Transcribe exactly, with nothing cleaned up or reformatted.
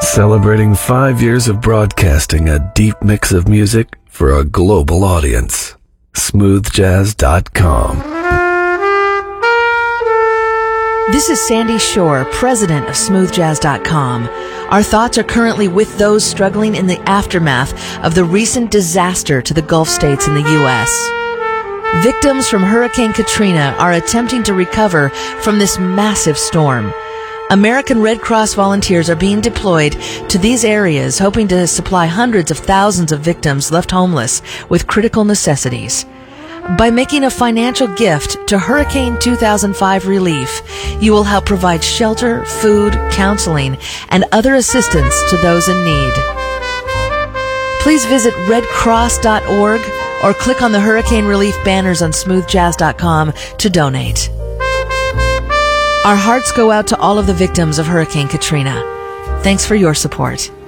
Celebrating five years of broadcasting a deep mix of music for a global audience. smooth jazz dot com. This is Sandy Shore, president of smooth jazz dot com. Our thoughts are currently with those struggling in the aftermath of the recent disaster to the Gulf states in the U S. Victims from Hurricane Katrina are attempting to recover from this massive storm. American Red Cross volunteers are being deployed to these areas, hoping to supply hundreds of thousands of victims left homeless with critical necessities. By making a financial gift to Hurricane two thousand five relief, you will help provide shelter, food, counseling, and other assistance to those in need. Please visit red cross dot org or click on the hurricane relief banners on smooth jazz dot com to donate. Our hearts go out to all of the victims of Hurricane Katrina. Thanks for your support.